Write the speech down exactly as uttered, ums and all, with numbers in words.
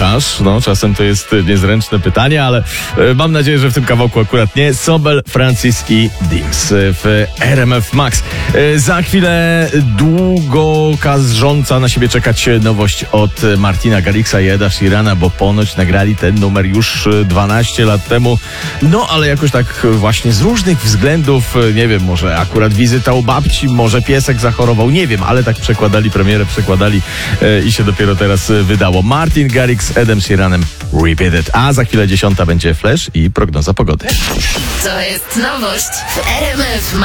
słuchasz. No, czasem to jest niezręczne pytanie, ale e, mam nadzieję, że w tym kawałku akurat nie. Sobel, Francis i Dims w R M F Max. E, za chwilę długo każąca na siebie czekać nowość od Martina Garrixa i Eda Sheerana, bo ponoć nagrali ten numer już dwanaście lat temu. No, ale jakoś tak właśnie z różnych względów, nie wiem, może akurat wizyta u babci, może piesek zachorował, nie wiem, ale tak przekładali premierę, przekładali e, i się dopiero teraz wydało. Martin Garrix z Edem Sheeranem Repeat It. A za chwilę dziesiąta będzie Flash i prognoza pogody. To jest nowość w R M F.